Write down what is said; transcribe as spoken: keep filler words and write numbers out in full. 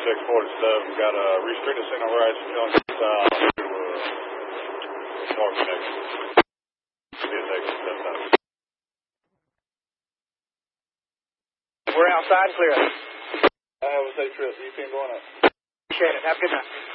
six forty-seven. Got a restricted signal right, still south to uh, Park Connection. See if they can step out. We're outside, clear. I have a safe trip. You can go on up. Appreciate it. Have a good night.